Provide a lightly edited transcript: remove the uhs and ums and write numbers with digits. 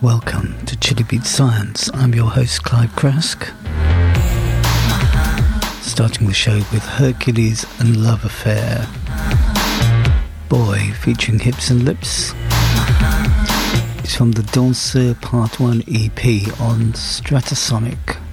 Welcome to Chili Beat Science. I'm your host, Clive Krask. Starting the show with Hercules and Love Affair. Boy, featuring Hips and Lips. It's from the Danseur Part 1 EP on Stratasonic.